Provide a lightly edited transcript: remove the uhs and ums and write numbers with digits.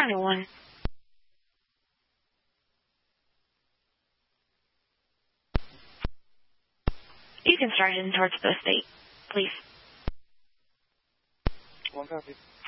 County 1. You can start heading towards the state, please. 1 copy.